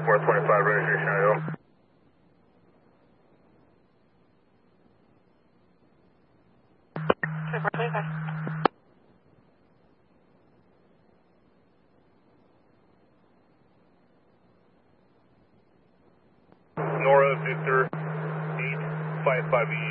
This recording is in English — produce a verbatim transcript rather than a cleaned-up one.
four twenty-five, registration idle. twenty-four twenty-five. Nora Victor eight five five E